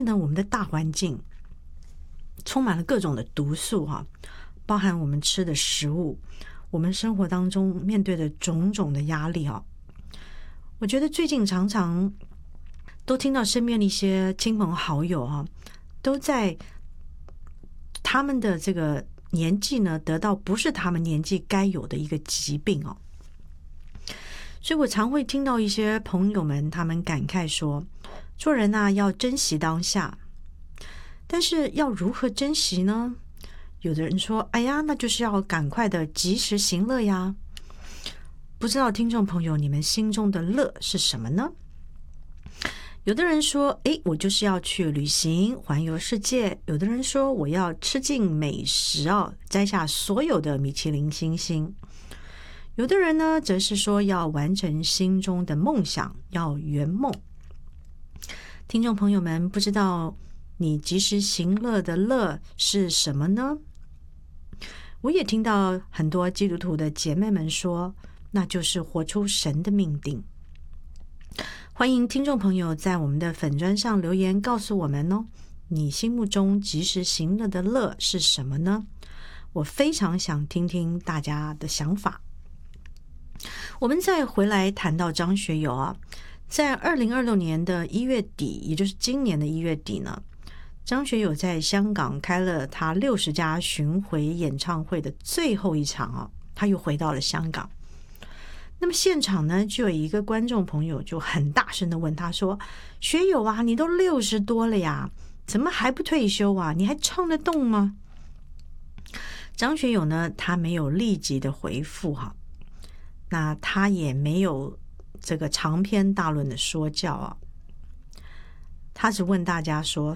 呢，我们的大环境充满了各种的毒素包含我们吃的食物，我们生活当中面对的种种的压力我觉得最近常常都听到身边的一些亲朋好友都在他们的这个年纪呢，得到不是他们年纪该有的一个疾病所以我常会听到一些朋友们他们感慨说，做人要珍惜当下，但是要如何珍惜呢？有的人说，哎呀，那就是要赶快的及时行乐呀。不知道听众朋友你们心中的乐是什么呢？有的人说，我就是要去旅行环游世界，有的人说我要吃尽美食摘下所有的米其林星星，有的人呢则是说要完成心中的梦想，要圆梦。听众朋友们，不知道你及时行乐的乐是什么呢？我也听到很多基督徒的姐妹们说，那就是活出神的命定。欢迎听众朋友在我们的粉专上留言告诉我们你心目中及时行乐的乐是什么呢？我非常想听听大家的想法。我们再回来谈到张学友在2026年的1月底，也就是今年的1月底呢，张学友在香港开了他60家巡回演唱会的最后一场他又回到了香港。那么现场呢，就有一个观众朋友就很大声的问他说，学友你都60多了呀，怎么还不退休你还唱得动吗？张学友呢，他没有立即的回复那他也没有这个长篇大论的说教他只问大家说，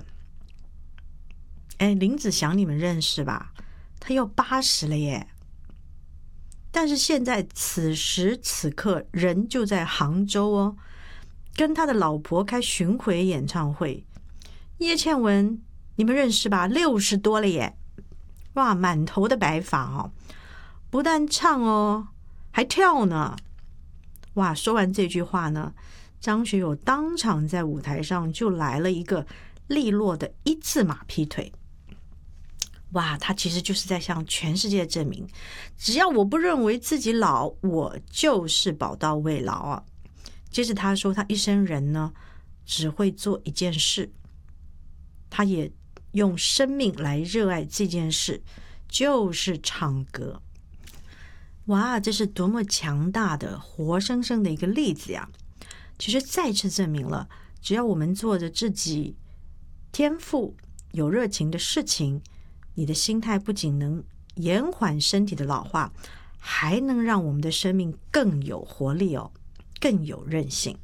林子祥你们认识吧？他要80了耶，但是现在此时此刻人就在杭州跟他的老婆开巡回演唱会。叶倩文你们认识吧？60多了耶，哇，满头的白发不但唱还跳呢。哇，说完这句话呢，张学友当场在舞台上就来了一个利落的1字马劈腿。哇，他其实就是在向全世界证明，只要我不认为自己老，我就是宝刀未老接着他说，他一生人呢只会做一件事，他也用生命来热爱这件事，就是唱歌。哇，这是多么强大的活生生的一个例子呀！其实再次证明了，只要我们做着自己天赋有热情的事情，你的心态不仅能延缓身体的老化，还能让我们的生命更有活力更有韧性。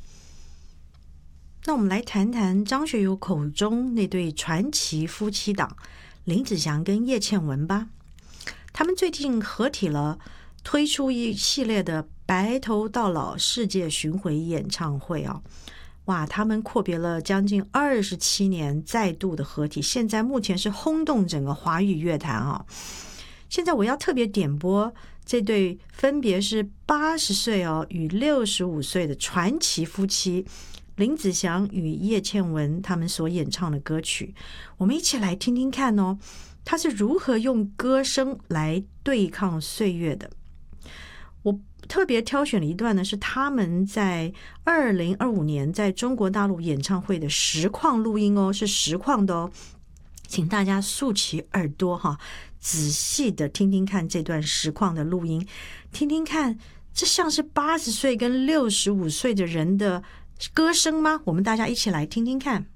那我们来谈谈张学友口中那对传奇夫妻档林子祥跟叶倩文吧。他们最近合体了，推出一系列的白头到老世界巡回演唱会哇，他们阔别了将近27年再度的合体，现在目前是轰动整个华语乐坛现在我要特别点播这对分别是80岁与65岁的传奇夫妻林子祥与叶倩文他们所演唱的歌曲，我们一起来听听看他是如何用歌声来对抗岁月的。我特别挑选了一段呢，是他们在2025年在中国大陆演唱会的实况录音是实况的请大家竖起耳朵仔细的听听看这段实况的录音，听听看这像是80岁跟65岁的人的歌声吗？我们大家一起来听听看。